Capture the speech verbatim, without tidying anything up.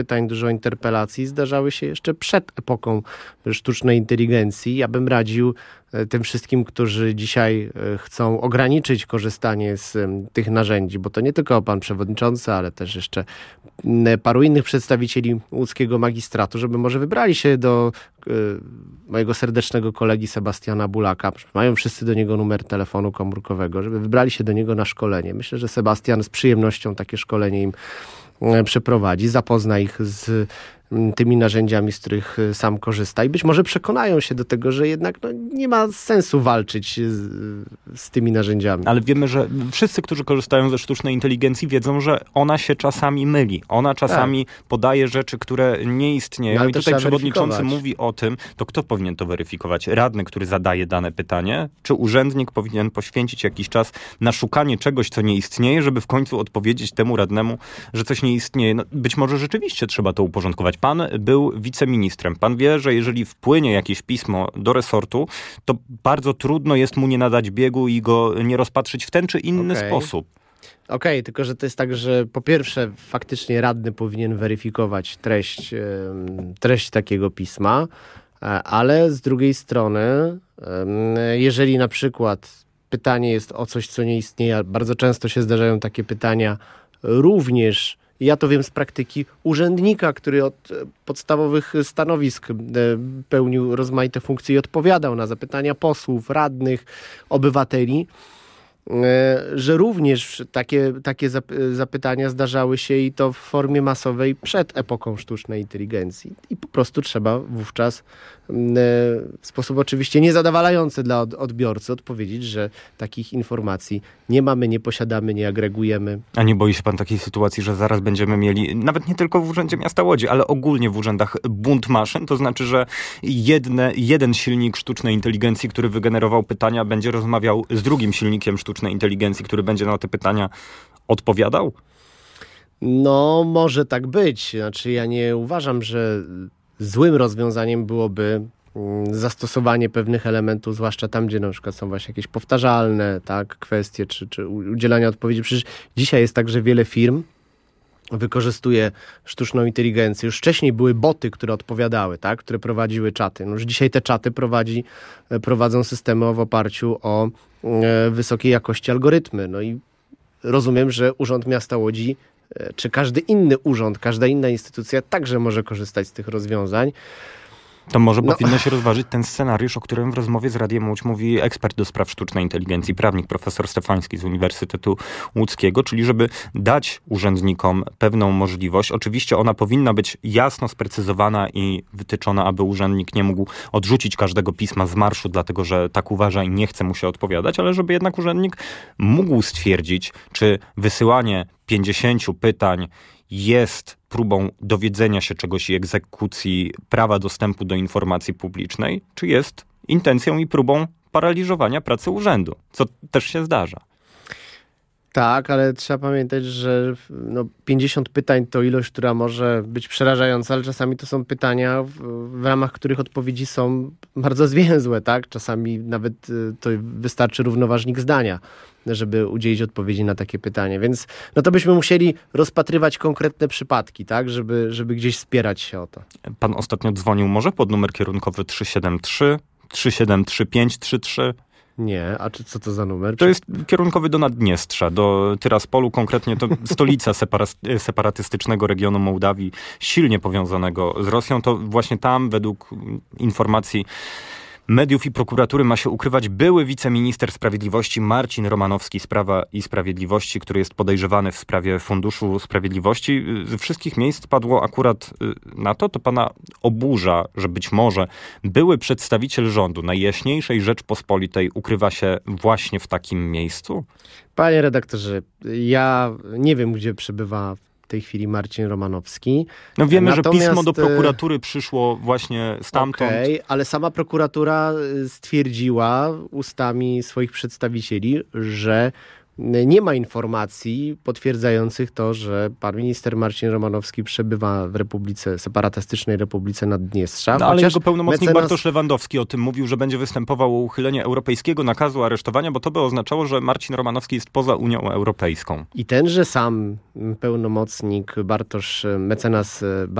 pytań, dużo interpelacji zdarzały się jeszcze przed epoką sztucznej inteligencji. Ja bym radził tym wszystkim, którzy dzisiaj chcą ograniczyć korzystanie z tych narzędzi, bo to nie tylko pan przewodniczący, ale też jeszcze paru innych przedstawicieli łódzkiego magistratu, żeby może wybrali się do mojego serdecznego kolegi Sebastiana Bulaka. Mają wszyscy do niego numer telefonu komórkowego, żeby wybrali się do niego na szkolenie. Myślę, że Sebastian z przyjemnością takie szkolenie im przeprowadzi, zapozna ich z tymi narzędziami, z których sam korzysta i być może przekonają się do tego, że jednak no, nie ma sensu walczyć z, z tymi narzędziami. Ale wiemy, że wszyscy, którzy korzystają ze sztucznej inteligencji, wiedzą, że ona się czasami myli. Ona czasami tak. podaje rzeczy, które nie istnieją. No, i tutaj przewodniczący mówi o tym, to kto powinien to weryfikować? Radny, który zadaje dane pytanie? Czy urzędnik powinien poświęcić jakiś czas na szukanie czegoś, co nie istnieje, żeby w końcu odpowiedzieć temu radnemu, że coś nie istnieje? No, być może rzeczywiście trzeba to uporządkować. Pan był wiceministrem. Pan wie, że jeżeli wpłynie jakieś pismo do resortu, to bardzo trudno jest mu nie nadać biegu i go nie rozpatrzyć w ten czy inny okay. sposób. Okej, okay, tylko że to jest tak, że po pierwsze faktycznie radny powinien weryfikować treść, treść takiego pisma, ale z drugiej strony, jeżeli na przykład pytanie jest o coś, co nie istnieje, bardzo często się zdarzają takie pytania również, ja to wiem z praktyki, urzędnika, który od podstawowych stanowisk pełnił rozmaite funkcje i odpowiadał na zapytania posłów, radnych, obywateli, że również takie, takie zapytania zdarzały się i to w formie masowej przed epoką sztucznej inteligencji. I po prostu trzeba wówczas w sposób oczywiście niezadowalający dla odbiorcy odpowiedzieć, że takich informacji nie mamy, nie posiadamy, nie agregujemy. A nie boi się pan takiej sytuacji, że zaraz będziemy mieli, nawet nie tylko w Urzędzie Miasta Łodzi, ale ogólnie w urzędach bunt maszyn? To znaczy, że jedne, jeden silnik sztucznej inteligencji, który wygenerował pytania, będzie rozmawiał z drugim silnikiem sztucznej inteligencji, który będzie na te pytania odpowiadał? No, może tak być. Znaczy, ja nie uważam, że złym rozwiązaniem byłoby zastosowanie pewnych elementów, zwłaszcza tam, gdzie na przykład są właśnie jakieś powtarzalne tak, kwestie, czy, czy udzielania odpowiedzi. Przecież dzisiaj jest tak, że wiele firm wykorzystuje sztuczną inteligencję. Już wcześniej były boty, które odpowiadały, tak, które prowadziły czaty. No już dzisiaj te czaty prowadzi, prowadzą systemy w oparciu o e, wysokiej jakości algorytmy. No i rozumiem, że Urząd Miasta Łodzi czy każdy inny urząd, każda inna instytucja także może korzystać z tych rozwiązań. To może no. powinno się rozważyć ten scenariusz, o którym w rozmowie z Radiem Łódź mówi ekspert do spraw sztucznej inteligencji, prawnik profesor Stefański z Uniwersytetu Łódzkiego, czyli żeby dać urzędnikom pewną możliwość. Oczywiście ona powinna być jasno sprecyzowana i wytyczona, aby urzędnik nie mógł odrzucić każdego pisma z marszu, dlatego że tak uważa i nie chce mu się odpowiadać, ale żeby jednak urzędnik mógł stwierdzić, czy wysyłanie pięćdziesięciu pytań jest próbą dowiedzenia się czegoś i egzekucji prawa dostępu do informacji publicznej, czy jest intencją i próbą paraliżowania pracy urzędu, co też się zdarza. Tak, ale trzeba pamiętać, że no pięćdziesiąt pytań to ilość, która może być przerażająca, ale czasami to są pytania, w, w ramach których odpowiedzi są bardzo zwięzłe, tak? Czasami nawet to wystarczy równoważnik zdania, żeby udzielić odpowiedzi na takie pytanie. Więc no to byśmy musieli rozpatrywać konkretne przypadki, tak? Żeby, żeby gdzieś spierać się o to. Pan ostatnio dzwonił może pod numer kierunkowy trzysta siedemdziesiąt trzy, trzysta siedemdziesiąt trzy, pięć trzy trzy? Nie, a czy, co to za numer? To jest kierunkowy do Naddniestrza, do Tyraspolu, konkretnie to stolica separa- separatystycznego regionu Mołdawii, silnie powiązanego z Rosją. To właśnie tam, według informacji mediów i prokuratury, ma się ukrywać były wiceminister sprawiedliwości Marcin Romanowski z Prawa i Sprawiedliwości, który jest podejrzewany w sprawie Funduszu Sprawiedliwości. Ze wszystkich miejsc padło akurat na to, to pana oburza, że być może były przedstawiciel rządu Najjaśniejszej Rzeczpospolitej ukrywa się właśnie w takim miejscu? Panie redaktorze, ja nie wiem, gdzie przebywa w tej chwili Marcin Romanowski. No wiemy, Natomiast... że pismo do prokuratury przyszło właśnie stamtąd. Okej, okay, ale sama prokuratura stwierdziła ustami swoich przedstawicieli, że nie ma informacji potwierdzających to, że pan minister Marcin Romanowski przebywa w Republice, separatystycznej Republice Naddniestrza. No, ale jego pełnomocnik mecenas... Bartosz Lewandowski o tym mówił, że będzie występował o uchylenie europejskiego nakazu aresztowania, bo to by oznaczało, że Marcin Romanowski jest poza Unią Europejską. I tenże sam pełnomocnik Bartosz, mecenas